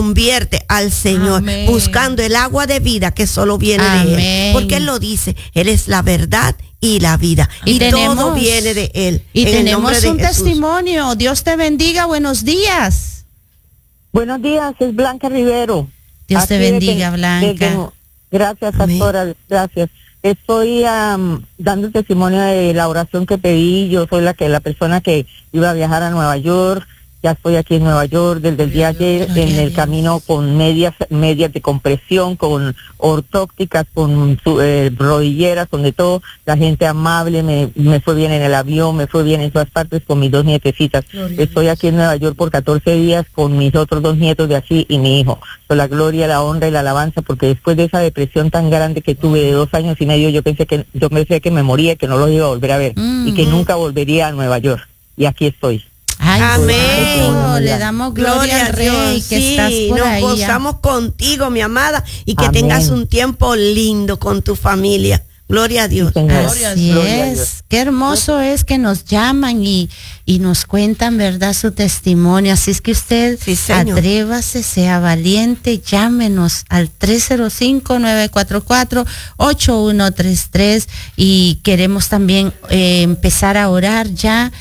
convierte al Señor, Amén. buscando el agua de vida que solo viene Amén. de Él. Porque Él lo dice, Él es la verdad y la vida. Y todo viene de Él. Y en el nombre tenemos de un Jesús. testimonio. Dios te bendiga. Buenos días. Buenos días, es Blanca Rivero. Dios te Aquí bendiga, Blanca. Gracias, Amén. pastora, gracias. Estoy dando testimonio de la oración que pedí. Yo soy la persona que iba a viajar a Nueva York. Ya estoy aquí en Nueva York desde el día de ayer, en el camino con medias de compresión, con ortópticas, con rodilleras, con de todo. La gente amable, me fue bien en el avión, me fue bien en todas partes con mis 2 nietecitas. Estoy aquí en Nueva York por 14 días con mis otros 2 nietos de aquí y mi hijo. Con la gloria, la honra y la alabanza, porque después de esa depresión tan grande que tuve de 2 años y medio, yo pensé que me moría, que no los iba a volver a ver y que nunca volvería a Nueva York. Y aquí estoy. Ay, Amén. wow, le damos gloria al Rey que sí, estás por nos ahí. gozamos contigo, mi amada, y que Amén. tengas un tiempo lindo con tu familia. Gloria a Dios. Sí, señor. Así Gloria a es. Dios. Qué hermoso es que nos llaman y nos cuentan, ¿verdad?, su testimonio. Así es que usted Sí, señor. atrévase, sea valiente, llámenos al 305-944-8133 y queremos también empezar a orar ya.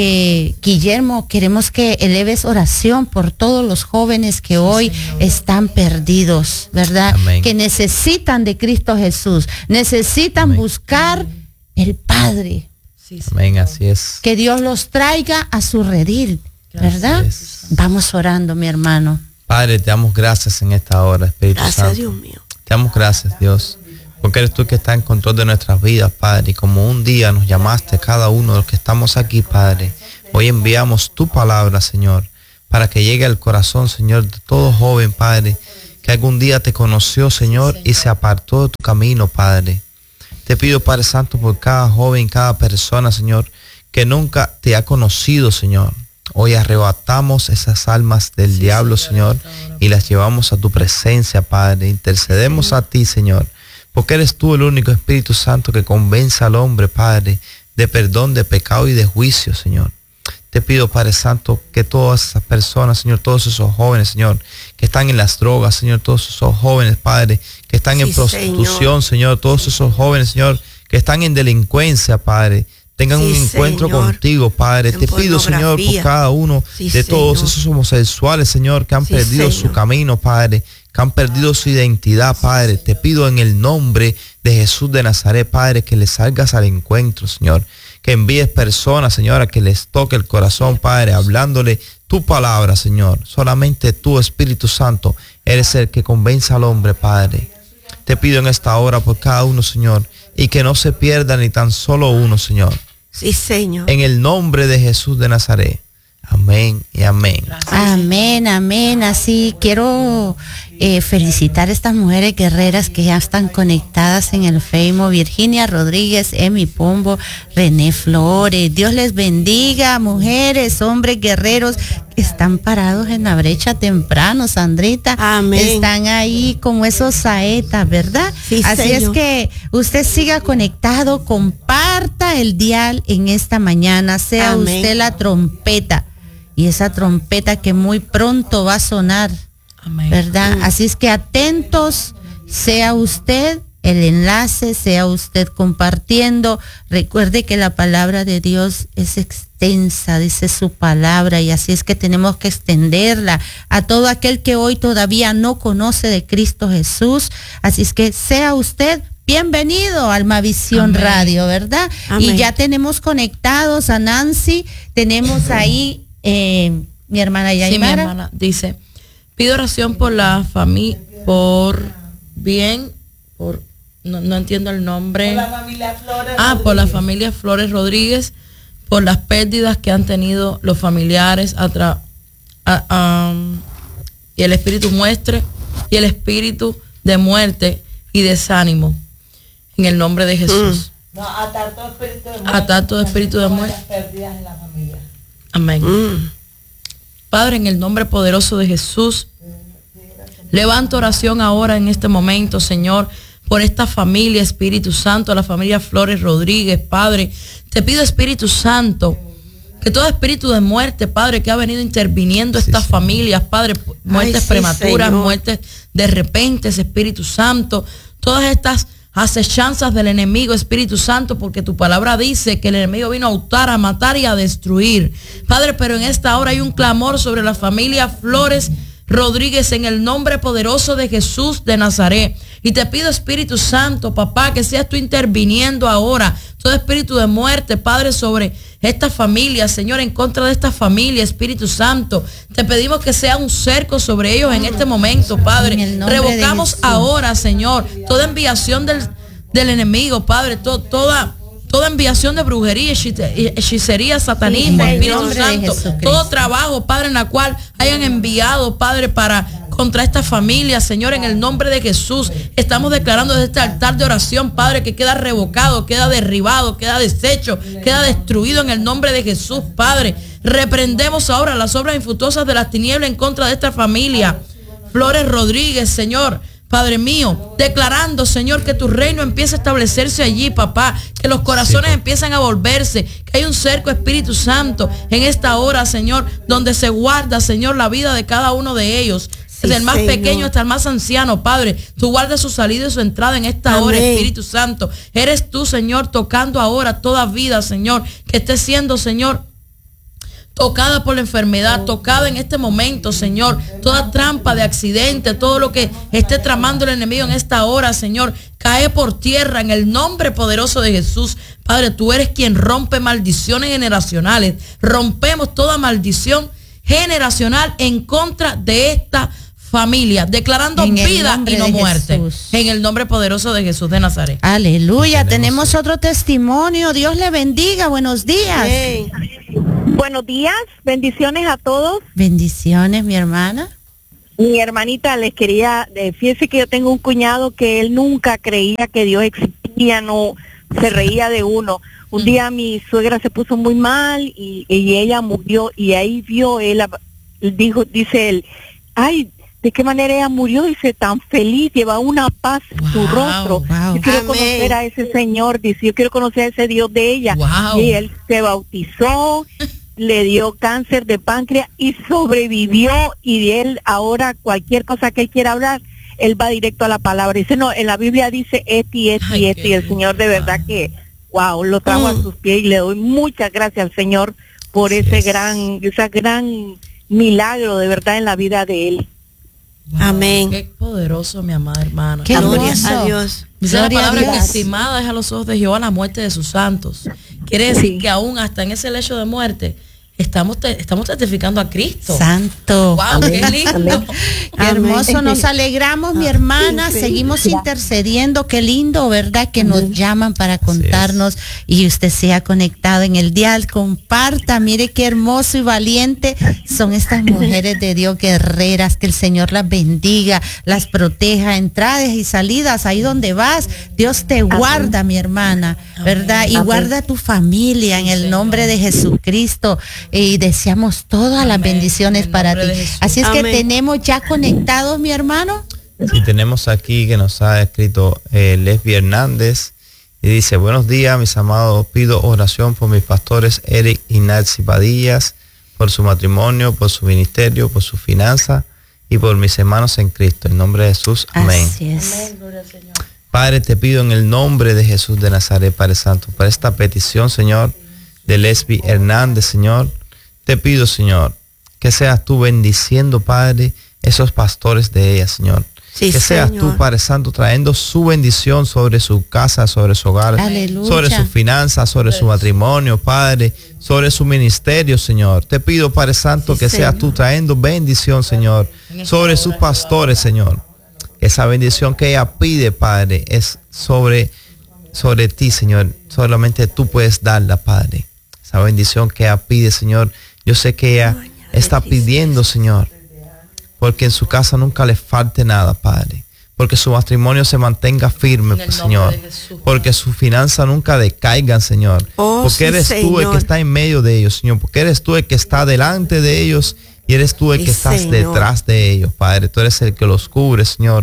Guillermo, queremos que eleves oración por todos los jóvenes que hoy están perdidos, ¿verdad? Amén. Que necesitan de Cristo Jesús, necesitan Amén. buscar el Padre, Amén, así es. que Dios los traiga a su redil, ¿verdad? Así es. Vamos orando, mi hermano. Padre, te damos gracias en esta hora, Espíritu Gracias, Santo. Dios mío. Te damos gracias, Dios, porque eres tú que estás en control de nuestras vidas, Padre. Y como un día nos llamaste cada uno de los que estamos aquí, Padre, hoy enviamos tu palabra, Señor, para que llegue al corazón, Señor, de todo joven, Padre, que algún día te conoció, Señor, y se apartó de tu camino, Padre. Te pido, Padre Santo, por cada joven, cada persona, Señor, que nunca te ha conocido, Señor. Hoy arrebatamos esas almas del diablo, Señor, y las llevamos a tu presencia, Padre. Intercedemos a ti, Señor, porque eres tú el único Espíritu Santo que convence al hombre, Padre, de perdón, de pecado y de juicio, Señor. Te pido, Padre Santo, que todas esas personas, Señor, todos esos jóvenes, Señor, que están en las drogas, Señor, todos esos jóvenes, Padre, que están en prostitución, Señor, todos esos jóvenes, Señor, que están en delincuencia, Padre, tengan un encuentro contigo, Padre. Te pido, Señor, por cada uno de todos esos homosexuales, Señor, que han perdido su camino, Padre, que han perdido su identidad, Padre. Te pido en el nombre de Jesús de Nazaret, Padre, que les salgas al encuentro, Señor. Que envíes personas, Señora, que les toque el corazón, Padre, hablándole tu palabra, Señor. Solamente tú, Espíritu Santo, eres el que convence al hombre, Padre. Te pido en esta hora por cada uno, Señor, y que no se pierda ni tan solo uno, Señor. Sí, Señor. En el nombre de Jesús de Nazaret. Amén y amén. Amén, amén. Así quiero felicitar a estas mujeres guerreras que ya están conectadas en el Facebook. Virginia Rodríguez, Emi Pombo, René Flores. Dios les bendiga, mujeres, hombres guerreros que están parados en la brecha temprano, Sandrita. Amén. Están ahí como esos saetas, ¿verdad? Sí, así Señor. es que usted siga conectado, comparta el dial en esta mañana, sea Amén. usted la trompeta. Y esa trompeta que muy pronto va a sonar, Amén. ¿verdad? Así es que atentos, sea usted el enlace, sea usted compartiendo. Recuerde que la palabra de Dios es extensa, dice su palabra, y así es que tenemos que extenderla a todo aquel que hoy todavía no conoce de Cristo Jesús. Así es que sea usted bienvenido a Almavisión Amén. Radio, ¿verdad? Amén. Y ya tenemos conectados a Nancy, tenemos ahí mi hermana Sí, mi Yaimara. hermana dice, pido oración por la familia, no entiendo el nombre. Por la familia Flores. Por la familia Flores Rodríguez, por las pérdidas que han tenido los familiares y el espíritu de muerte y desánimo, en el nombre de Jesús. No, atar todo espíritu de muerte. Atar todo espíritu de muerte. Las pérdidas en la familia. Amén. Padre, en el nombre poderoso de Jesús, levanto oración ahora en este momento, Señor, por esta familia, Espíritu Santo, la familia Flores Rodríguez, Padre. Te pido, Espíritu Santo, que todo espíritu de muerte, Padre, que ha venido interviniendo estas familias, Padre, muertes sí, prematuras, Señor. muertes de repente, Espíritu Santo, todas estas acechanzas del enemigo, Espíritu Santo, porque tu palabra dice que el enemigo vino a hurtar, a matar y a destruir. Padre, pero en esta hora hay un clamor sobre la familia Flores Rodríguez en el nombre poderoso de Jesús de Nazaret. Y te pido, Espíritu Santo, papá, que seas tú interviniendo ahora. Todo espíritu de muerte, Padre, sobre esta familia, Señor, en contra de esta familia, Espíritu Santo. Te pedimos que sea un cerco sobre ellos en este momento, Padre. Revocamos ahora, Señor, toda enviación del enemigo, Padre, toda enviación de brujería, hechicería, satanismo, Espíritu Santo, todo trabajo, Padre, en la cual hayan enviado, Padre, contra esta familia, Señor, en el nombre de Jesús, estamos declarando desde este altar de oración, Padre, que queda revocado, queda derribado, queda deshecho, queda destruido en el nombre de Jesús, Padre. Reprendemos ahora las obras infructuosas de las tinieblas en contra de esta familia Flores Rodríguez, Señor. Padre mío, declarando, Señor, que tu reino empiece a establecerse allí, papá, que los corazones empiezan a volverse, que hay un cerco, Espíritu Santo, en esta hora, Señor, donde se guarda, Señor, la vida de cada uno de ellos, desde el más pequeño hasta el más anciano, Padre. Tú guardas su salida y su entrada en esta hora, Espíritu Santo. Eres tú, Señor, tocando ahora toda vida, Señor, que esté siendo, Señor, tocada por la enfermedad, tocada en este momento, Señor, toda trampa de accidente, todo lo que esté tramando el enemigo en esta hora, Señor, cae por tierra en el nombre poderoso de Jesús. Padre, tú eres quien rompe maldiciones generacionales. Rompemos toda maldición generacional en contra de esta familia, declarando vida y no muerte. Jesús. En el nombre poderoso de Jesús de Nazaret. Aleluya. Tenemos otro testimonio. Dios le bendiga. Buenos días. Hey. Buenos días, bendiciones a todos. Bendiciones, mi hermana. Mi hermanita, les quería, fíjese que yo tengo un cuñado que él nunca creía que Dios existía, no se reía de uno. Un día mi suegra se puso muy mal y ella murió, y ahí vio él, dice él, ay, ¿de qué manera ella murió? Dice, tan feliz, lleva una paz en su rostro. Yo quiero conocer a ese Señor, dice, yo quiero conocer a ese Dios de ella. Y él se bautizó, le dio cáncer de páncreas y sobrevivió, y él ahora cualquier cosa que él quiera hablar, él va directo a la palabra. Dice, no, en la Biblia dice y el Señor de verdad que, lo trajo a sus pies, y le doy muchas gracias al Señor por ese gran milagro de verdad en la vida de él. Amén. Qué poderoso, mi amada hermana. Qué Gloria hermoso. a Dios. Dice la Gloria a palabra que Dios. estimada es a los ojos de Jehová la muerte de sus santos. Quiere decir que aún hasta en ese lecho de muerte estamos testificando a Cristo. Santo. Wow, qué lindo. Qué hermoso, nos alegramos, mi hermana, seguimos intercediendo, qué lindo, ¿verdad? Que nos llaman para contarnos, y usted se ha conectado en el dial, comparta, mire qué hermoso y valiente son estas mujeres de Dios, guerreras, que el Señor las bendiga, las proteja, entradas y salidas, ahí donde vas, Dios te guarda, mi hermana, ¿verdad? Y guarda tu familia en el nombre de Jesucristo. Y deseamos todas las bendiciones para ti. Así es que tenemos ya conectados, mi hermano. Sí, tenemos aquí que nos ha escrito Lesbi Hernández, y dice: buenos días, mis amados, pido oración por mis pastores Eric y Nancy Padillas, por su matrimonio, por su ministerio, por su finanza y por mis hermanos en Cristo. En nombre de Jesús, amén. Así es. Amén, gloria al Señor. Padre, te pido en el nombre de Jesús de Nazaret, Padre Santo, por esta petición, Señor, de Lesbi Hernández, Señor. Te pido, Señor, que seas tú bendiciendo, Padre, esos pastores de ella, Señor. Sí, que seas Señor. tú, Padre Santo, trayendo su bendición sobre su casa, sobre su hogar, Aleluya. sobre sus finanzas, sobre su matrimonio, Padre, sobre su ministerio, Señor. Te pido, Padre Santo, que seas tú trayendo bendición, Señor, sobre sus pastores, Señor. Esa bendición que ella pide, Padre, es sobre ti, Señor. Solamente tú puedes darla, Padre. Esa bendición que ella pide, Señor. Yo sé que ella está pidiendo, Señor, porque en su casa nunca le falte nada, Padre. Porque su matrimonio se mantenga firme, pues, Señor. Porque su finanza nunca decaigan, Señor. Porque eres tú el que está en medio de ellos, Señor. Porque eres tú el que está delante de ellos y eres tú el que estás detrás de ellos, Padre. Tú eres el que los cubre, Señor.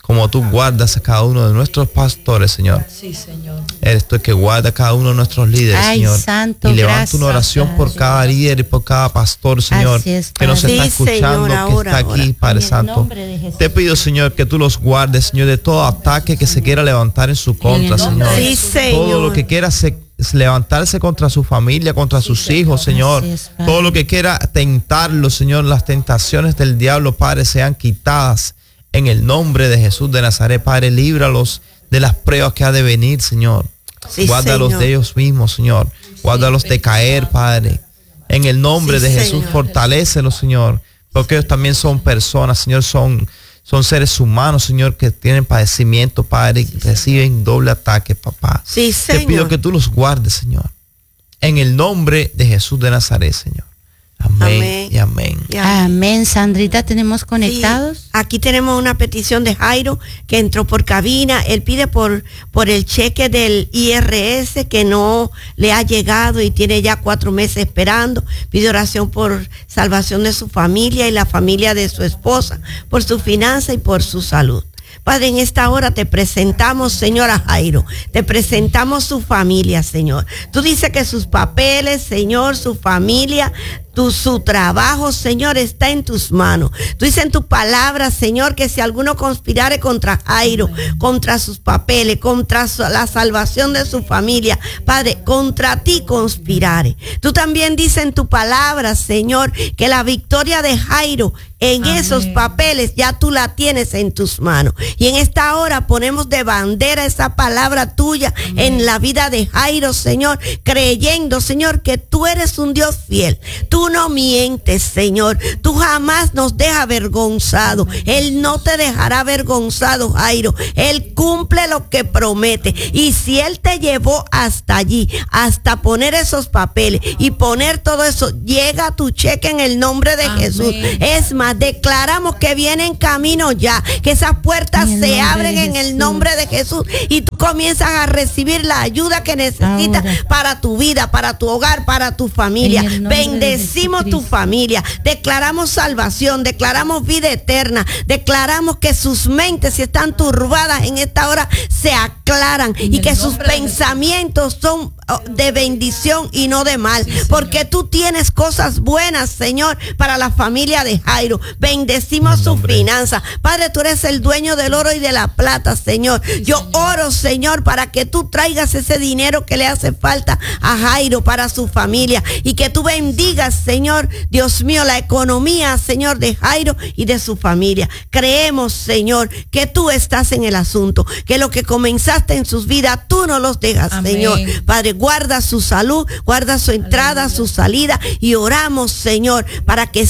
como tú guardas a cada uno de nuestros pastores, Señor. Sí, Señor. Eres tú el que guarda a cada uno de nuestros líderes, Ay, Señor. santo, y levanto gracias, una oración por Padre. cada líder y por cada pastor, Señor, Así es, que nos Padre. está Sí, escuchando, Señor, que ahora, está aquí, ahora. Padre En el Santo. nombre de Jesús. Te pido, Señor, que tú los guardes, Señor, de todo ataque que se quiera levantar en su contra, el nombre Señor. de Sí, Jesús. Señor. Todo lo que quiera levantarse contra su familia, contra sus hijos, Señor. Así es, Padre. Todo lo que quiera tentarlo, Señor, las tentaciones del diablo, Padre, sean quitadas en el nombre de Jesús de Nazaret. Padre, líbralos de las pruebas que ha de venir, Señor. Sí, Guárdalos Señor. de ellos mismos, Señor. Guárdalos de caer, Padre. En el nombre Sí, de Jesús, Señor. fortalécelos, Señor. Porque ellos también son personas, Señor, son seres humanos, Señor, que tienen padecimiento, Padre, y reciben doble ataque, papá. Sí, Te pido Señor. que tú los guardes, Señor. En el nombre de Jesús de Nazaret, Señor. Amén, Amén. y amén. Ya. Amén. Sandrita, ¿tenemos conectados? Sí, aquí tenemos una petición de Jairo que entró por cabina. Él pide por el cheque del IRS que no le ha llegado y tiene ya 4 meses esperando. Pide oración por salvación de su familia y la familia de su esposa, por su finanza y por su salud. Padre, en esta hora te presentamos, Señor, a Jairo. Te presentamos su familia, Señor. Tú dices que sus papeles, Señor, su familia, su trabajo, Señor, está en tus manos. Tú dices en tu palabra, Señor, que si alguno conspirare contra Jairo, contra sus papeles, contra la salvación de su familia, Padre, contra ti conspirare. Tú también dices en tu palabra, Señor, que la victoria de Jairo en Amén. esos papeles ya tú la tienes en tus manos. Y en esta hora ponemos de bandera esa palabra tuya en la vida de Jairo, Señor, creyendo, Señor, que tú eres un Dios fiel. Tú no mientes, Señor. Tú jamás nos dejas avergonzado. Él no te dejará avergonzado, Jairo. Él cumple lo que promete. Y si Él te llevó hasta allí, hasta poner esos papeles y poner todo eso, llega tu cheque en el nombre de Amén. Jesús. Es más, declaramos que viene en camino ya, que esas puertas En el se nombre abren de en el Jesús. nombre de Jesús y tú comienzas a recibir la ayuda que necesitas Ahora. para tu vida, para tu hogar, para tu familia. En el nombre de Bendecimos tu Jesucristo. familia, declaramos salvación, declaramos vida eterna, declaramos que sus mentes, si están turbadas en esta hora, se aclaran y el que sus nombre de pensamientos son de bendición y no de mal, porque tú tienes cosas buenas, Señor, para la familia de Jairo. Bendecimos En el su nombre. finanza. Padre, tú eres el dueño del oro y de la plata, Señor. Yo oro, Señor, para que tú traigas ese dinero que le hace falta a Jairo para su familia y que tú bendigas, Señor, Dios mío, la economía, Señor, de Jairo y de su familia. Creemos, Señor, que tú estás en el asunto, que lo que comenzaste en sus vidas, tú no los dejas, Amén. Señor. Padre, guarda su salud, guarda su entrada, su salida y oramos, Señor, para que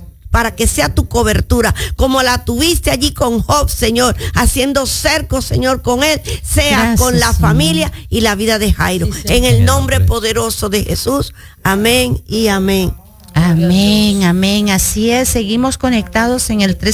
sea tu cobertura, como la tuviste allí con Job, Señor, haciendo cerco, Señor, con él, sea Gracias, con la Señor. familia y la vida de Jairo. Sí, Señor. En el nombre Amén. poderoso de Jesús. Amén y amén. Amén, amén. Así es. Seguimos conectados en el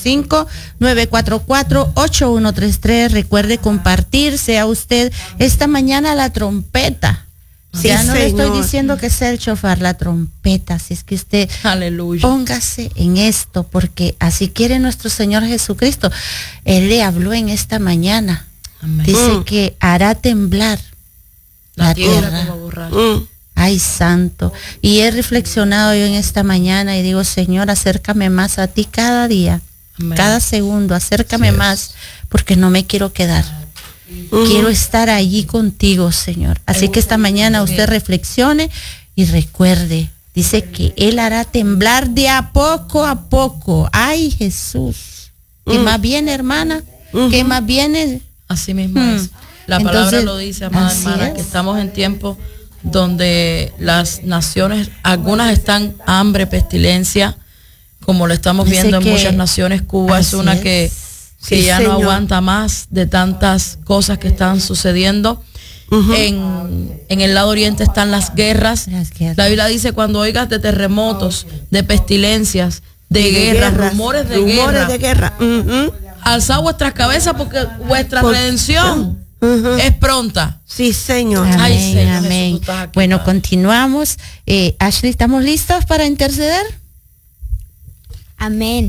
305-944-8133. Recuerde compartir, sea usted esta mañana la trompeta. Sí, ya no le estoy Señor. diciendo que sea el chofar, la trompeta. Si es que usted Aleluya. póngase en esto, porque así quiere nuestro Señor Jesucristo. Él le habló en esta mañana. Amén. Dice que hará temblar la tierra tierra. como borrar. Ay, santo. Y he reflexionado yo en esta mañana y digo, Señor, acércame más a ti cada día, Amén. cada segundo, acércame Así es. más, porque no me quiero quedar. Quiero estar allí contigo, Señor. Así que esta mañana usted reflexione y recuerde, dice que Él hará temblar de a poco. Ay, Jesús. ¿Qué más viene, hermana? ¿Qué más viene? Así mismo es. La palabra Entonces, lo dice, amada así hermana, es. que estamos en tiempos donde las naciones, algunas están hambre, pestilencia, como lo estamos Dice viendo en que muchas naciones. Cuba es así una es. que Sí, ya Señor. no aguanta más de tantas cosas que están sucediendo. En el lado oriente están las guerras. Las guerras. La Biblia dice, cuando oigas de terremotos, de pestilencias, de guerras, rumores de guerra, alzad vuestras cabezas porque vuestra redención es pronta. Sí, Señor. Amén, Ay, Señor Jesús, amén. tú estás aquí, Bueno, Padre. continuamos. Ashley, ¿estamos listos para interceder? Amén.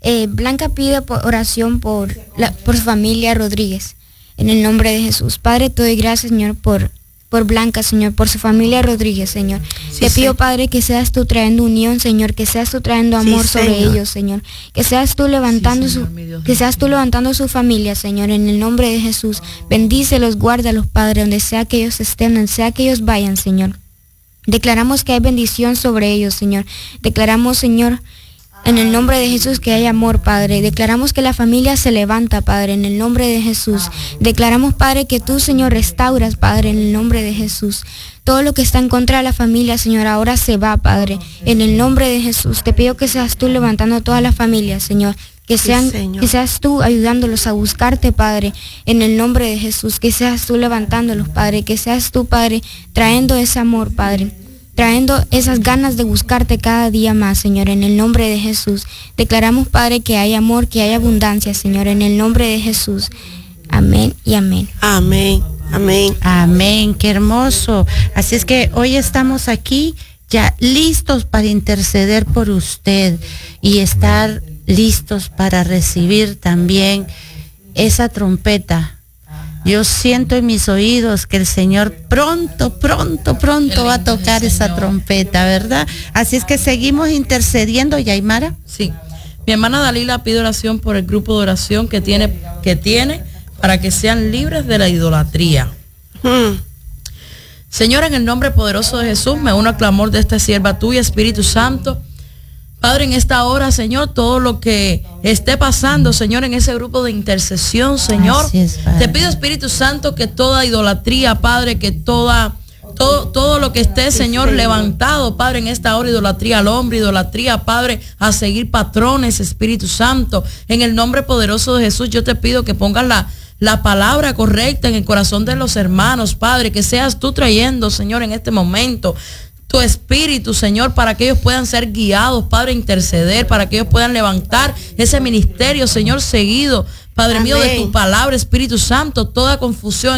Blanca pide oración por su familia Rodríguez. En el nombre de Jesús. Padre, te doy gracias, Señor, por Blanca, Señor, por su familia Rodríguez, Señor. Sí, te pido, sí. Padre, que seas tú trayendo unión, Señor, que seas tú trayendo amor Sí, sobre Señor. ellos, Señor. Que seas tú levantando Sí, Señor, mi Dios que seas tú levantando su familia, Señor, en el nombre de Jesús. Bendícelos, guárdalos, Padre, donde sea que ellos estén, donde sea que ellos vayan, Señor. Declaramos que hay bendición sobre ellos, Señor. Declaramos, Señor, en el nombre de Jesús, que hay amor, Padre. Declaramos que la familia se levanta, Padre, en el nombre de Jesús. Declaramos, Padre, que tú, Señor, restauras, Padre, en el nombre de Jesús. Todo lo que está en contra de la familia, Señor, ahora se va, Padre. En el nombre de Jesús, te pido que seas tú levantando a toda la familia, Señor. Que seas tú ayudándolos a buscarte, Padre, en el nombre de Jesús. Que seas tú levantándolos, Padre. Que seas tú, Padre, trayendo ese amor, Padre. Trayendo esas ganas de buscarte cada día más, Señor, en el nombre de Jesús. Declaramos, Padre, que hay amor, que hay abundancia, Señor, en el nombre de Jesús. Amén y amén. Amén, amén. Amén, qué hermoso. Así es que hoy estamos aquí ya listos para interceder por usted y estar listos para recibir también esa trompeta. Yo siento en mis oídos que el Señor pronto va a tocar esa trompeta, ¿verdad? Así es que seguimos intercediendo, Yaimara. Sí. Mi hermana Dalila pide oración por el grupo de oración que tiene para que sean libres de la idolatría. Señor, en el nombre poderoso de Jesús, me uno al clamor de esta sierva tuya, Espíritu Santo. Padre, en esta hora, Señor, todo lo que esté pasando, Señor, en ese grupo de intercesión, Señor, Así es, Padre. te pido, Espíritu Santo, que toda idolatría, Padre, que todo lo que esté, Señor, levantado, Padre, en esta hora, idolatría al hombre, idolatría, Padre, a seguir patrones, Espíritu Santo, en el nombre poderoso de Jesús, yo te pido que pongas la palabra correcta en el corazón de los hermanos, Padre, que seas tú trayendo, Señor, en este momento, tu espíritu, Señor, para que ellos puedan ser guiados, Padre, a interceder, para que ellos puedan levantar ese ministerio, Señor, seguido, Padre mío, de tu palabra, Espíritu Santo, toda confusión